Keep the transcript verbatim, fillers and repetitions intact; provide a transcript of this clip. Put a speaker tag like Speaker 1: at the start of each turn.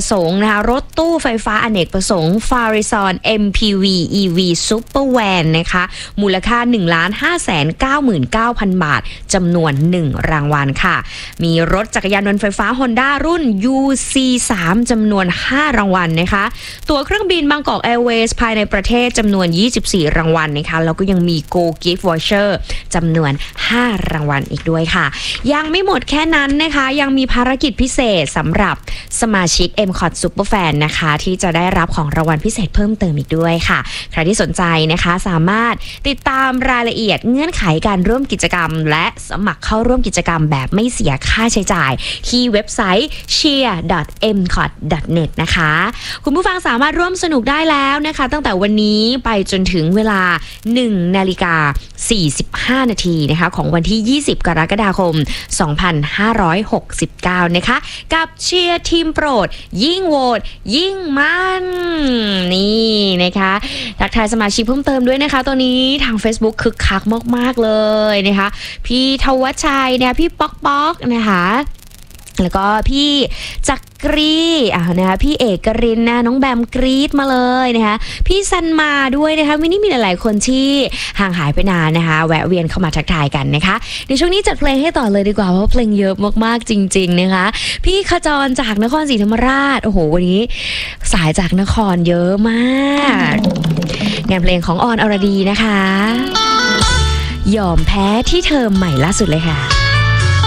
Speaker 1: สงค์นะคะรถตู้ไฟฟ้าอเนกประสงค์ Farizon เอ็ม พี วี อี วี Super Van นะคะมูลค่า หนึ่งล้านห้าแสนเก้าหมื่นเก้าพัน บาทจำนวนหนึ่งรางวัลค่ะมีรถจักรยานยนต์ไฟฟ้า Honda รุ่น ยู ซี สาม จำนวนห้ารางวัลนะคะตั๋วเครื่องบินบางกอกแอร์เวย์สภายในประเทศจำนวนยี่สิบสี่รางวัลนะคะแล้วก็ยังมี Go Gift Voucher จำนวนห้ารางวัลอีกด้วยค่ะยังไม่หมดแค่นั้นนะคะยังมีภารกิจพิเศษสำหรับสมาชิก เอ็ม คอท Superfan นะคะที่จะได้รับของรางวัลพิเศษเพิ่มเติมอีกด้วยค่ะใครที่สนใจนะคะสามารถติดตามรายละเอียดเงื่อนไขการร่วมกิจกรรมและสมัครเข้าร่วมกิจกรรมแบบไม่เสียค่าใช้จ่ายที่เว็บไซต์ เชียร์ ดอท เอ็ม คอท ดอท เน็ต นะคะคุณผู้ฟังสามารถร่วมสนุกได้แล้วนะคะตั้งแต่วันนี้ไปจนถึงเวลา หนึ่งนาฬิกาสี่สิบห้า นาทีนะคะของวันที่ยี่สิบกรกฎาคมสองพันห้าร้อยหกสิบเก้านะคะกับเชียร์ทีมโปรดยิ่งโหวตยิ่งมันนี่นะคะทักทายสมาชิกเพิ่มเติมด้วยนะคะตัวนี้ทาง Facebook คึกคักมากๆเลยนะคะพี่ทวชชัยเนี่ยพี่ป๊อกป๊อกนะคะแล้วก็พี่จักรีอ่านะคะพี่เอกรินนะน้องแบมกรีดมาเลยนะคะพี่ซันมาด้วยนะคะวันนี้มีหลายๆคนที่ห่างหายไปนานนะคะแวะเวียนเข้ามาทักทายกันนะคะในช่วงนี้จัดเพลงให้ต่อเลยดีกว่าเพราะเพลงเยอะมากๆจริงๆนะคะพี่ขจรจากนครศรีธรรมราชโอ้โหวันนี้สายจากนครเยอะมากงานเพลงของออนอรดีนะคะยอมแพ้ที่เธอใหม่ล่าสุดเลยค่ะ